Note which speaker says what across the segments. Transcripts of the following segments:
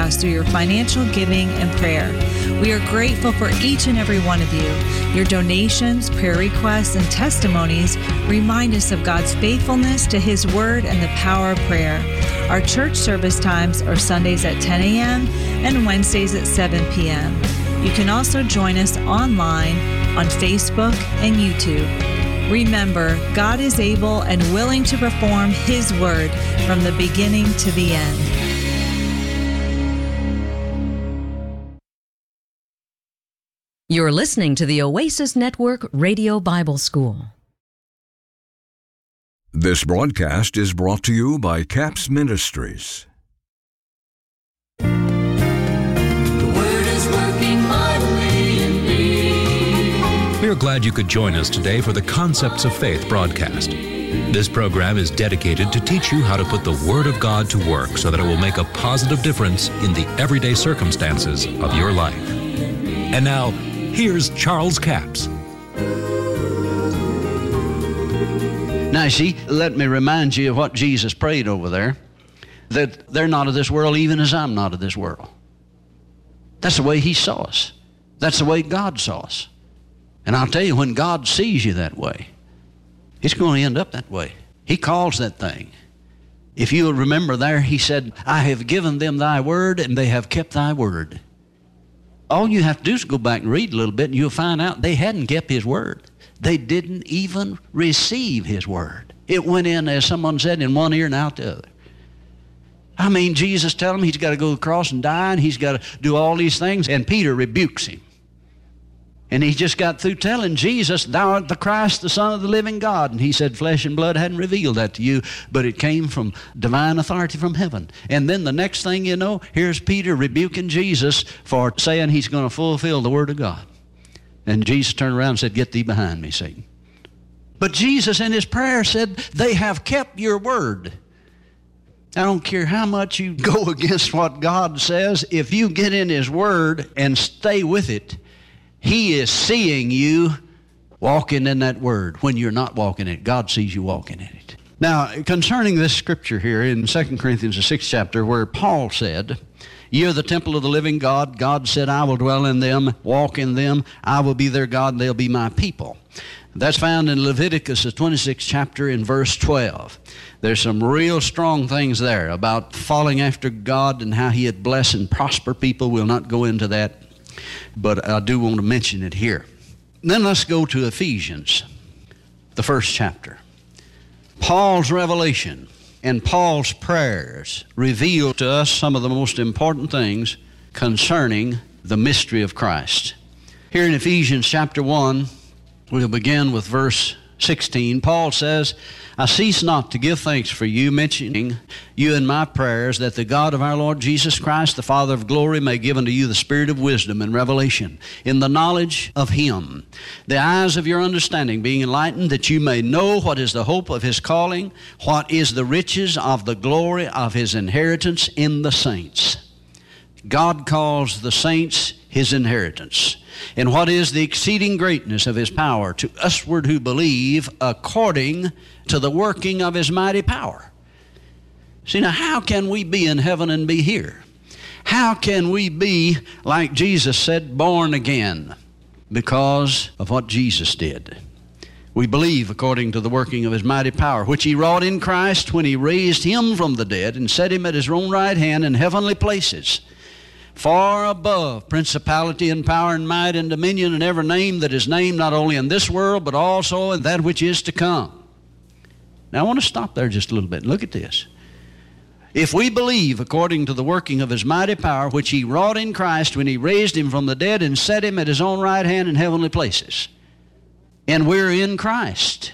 Speaker 1: us through your financial giving and prayer. We are grateful for each and every one of you. Your donations, prayer requests, and testimonies remind us of God's faithfulness to His Word and the power of prayer. Our church service times are Sundays at 10 a.m. and Wednesdays at 7 p.m. You can also join us online on Facebook and YouTube. Remember, God is able and willing to perform His Word from the beginning to the end.
Speaker 2: You're listening to the Oasis Network Radio Bible School.
Speaker 3: This broadcast is brought to you by CAPS Ministries.
Speaker 4: The Word is working mightily in me.
Speaker 5: We're glad you could join us today for the Concepts of Faith broadcast. This program is dedicated to teach you how to put the Word of God to work so that it will make a positive difference in the everyday circumstances of your life. And now, here's Charles Capps.
Speaker 6: Now, see, let me remind you of what Jesus prayed over there, that they're not of this world even as I'm not of this world. That's the way He saw us. That's the way God saw us. And I'll tell you, when God sees you that way, it's going to end up that way. He calls that thing. If you'll remember there, He said, I have given them thy word, and they have kept thy word. All you have to do is go back and read a little bit, and you'll find out they hadn't kept His word. They didn't even receive His word. It went in, as someone said, in one ear and out the other. I mean, Jesus tells him He's got to go to the cross and die, and He's got to do all these things, and Peter rebukes Him. And he just got through telling Jesus, thou art the Christ, the Son of the living God. And He said, flesh and blood hadn't revealed that to you, but it came from divine authority from heaven. And then the next thing you know, here's Peter rebuking Jesus for saying he's going to fulfill the Word of God. And Jesus turned around and said, get thee behind me, Satan. But Jesus in His prayer said, they have kept your word. I don't care how much you go against what God says, if you get in His word and stay with it, He is seeing you walking in that word. When you're not walking in it, God sees you walking in it. Now, concerning this scripture here in 2 Corinthians, the 6th chapter, where Paul said, ye are the temple of the living God. God said, I will dwell in them, walk in them. I will be their God, and they'll be my people. That's found in Leviticus, the 26th chapter, in verse 12. There's some real strong things there about following after God and how He had blessed and prospered people. We'll not go into that, but I do want to mention it here. Then let's go to Ephesians, the 1st chapter. Paul's revelation and Paul's prayers reveal to us some of the most important things concerning the mystery of Christ. Here in Ephesians chapter 1, we'll begin with verse 16. Paul says, I cease not to give thanks for you, mentioning you in my prayers, that the God of our Lord Jesus Christ, the Father of glory, may give unto you the spirit of wisdom and revelation in the knowledge of Him, the eyes of your understanding being enlightened, that you may know what is the hope of His calling, what is the riches of the glory of His inheritance in the saints. God calls the saints His inheritance. And what is the exceeding greatness of His power to usward who believe, according to the working of His mighty power. See, now how can we be in heaven and be here? How can we be, like Jesus said, born again? Because of what Jesus did. We believe according to the working of His mighty power, which He wrought in Christ when He raised Him from the dead and set Him at His own right hand in heavenly places, far above principality and power and might and dominion and every name that is named, not only in this world, but also in that which is to come. Now I want to stop there just a little bit and look at this. If we believe according to the working of His mighty power, which He wrought in Christ when He raised Him from the dead and set Him at His own right hand in heavenly places, and we're in Christ,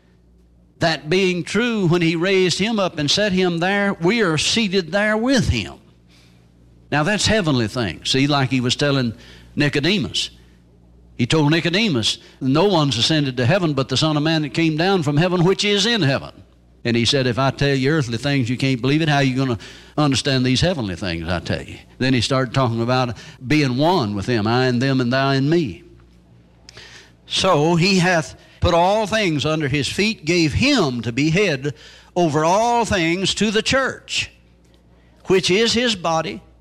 Speaker 6: that being true, when He raised Him up and set Him there, we are seated there with Him. Now that's heavenly things. See, like He was telling Nicodemus. He told Nicodemus, no one's ascended to heaven but the Son of Man that came down from heaven, which is in heaven. And He said, if I tell you earthly things you can't believe it, how are you going to understand these heavenly things I tell you? Then He started talking about being one with them, I and them and thou and me. So He hath put all things under His feet, gave Him to be head over all things to the church, which is His body,